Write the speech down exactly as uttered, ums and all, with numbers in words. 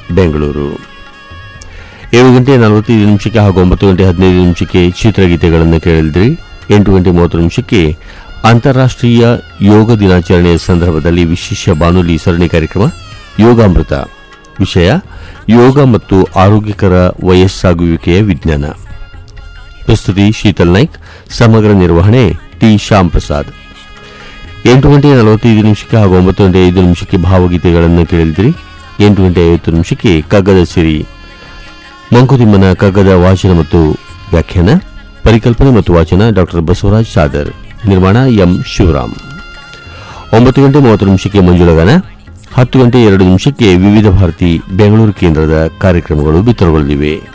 ಬೆಂಗಳೂರು. ಏಳು ಗಂಟೆ ನಲವತ್ತೈದು ನಿಮಿಷಕ್ಕೆ ಹಾಗೂ ಒಂಬತ್ತು ಗಂಟೆ ಹದಿನೈದು ನಿಮಿಷಕ್ಕೆ ಚಿತ್ರಗೀತೆಗಳನ್ನು ಕೇಳಿದ್ರಿ. ಎಂಟು ಗಂಟೆ ಮೂವತ್ತು ನಿಮಿಷಕ್ಕೆ ಅಂತಾರಾಷ್ಟ್ರೀಯ ಯೋಗ ದಿನಾಚರಣೆಯ ಸಂದರ್ಭದಲ್ಲಿ ವಿಶೇಷ ಬಾನುಲಿ ಸರಣಿ ಕಾರ್ಯಕ್ರಮ ಯೋಗಾಮೃತ. ವಿಷಯ ಯೋಗ ಮತ್ತು ಆರೋಗ್ಯಕರ ವಯಸ್ಸಾಗುವಿಕೆಯ ವಿಜ್ಞಾನ. ಪ್ರಸ್ತುತಿ ಶೀತಲ್ ನಾಯ್ಕ್. ಸಮಗ್ರ ನಿರ್ವಹಣೆ ಟಿ ಶ್ಯಾಮ್ ಪ್ರಸಾದ್. ಎಂಟು ಗಂಟೆ ನಲವತ್ತೈದು ನಿಮಿಷಕ್ಕೆ ಹಾಗೂ ಒಂಬತ್ತು ಗಂಟೆ ಐದು ನಿಮಿಷಕ್ಕೆ ಭಾವಗೀತೆಗಳನ್ನು ಕೇಳಿದ್ರಿ. ಎಂಟು ಗಂಟೆ ಐವತ್ತು ನಿಮಿಷಕ್ಕೆ ಕಗ್ಗದ ಸಿರಿ. ಮಂಕುತಿಮ್ಮನ ಕಗ್ಗದ ವಾಚನ ಮತ್ತು ವ್ಯಾಖ್ಯಾನ. ಪರಿಕಲ್ಪನೆ ಮತ್ತು ವಾಚನ ಡಾಕ್ಟರ್ ಬಸವರಾಜ್ ಸಾದರ್. ನಿರ್ಮಾಣ ಎಂ ಶಿವರಾಮ್. ಒಂಬತ್ತು ಗಂಟೆ ಮೂವತ್ತು ನಿಮಿಷಕ್ಕೆ ಮಂಜುಳಗಾನ. ಹತ್ತು ಗಂಟೆ ಎರಡು ನಿಮಿಷಕ್ಕೆ ವಿವಿಧ ಭಾರತಿ ಬೆಂಗಳೂರು ಕೇಂದ್ರದ ಕಾರ್ಯಕ್ರಮಗಳು ಬಿತ್ತರಗೊಳ್ಳಲಿವೆ.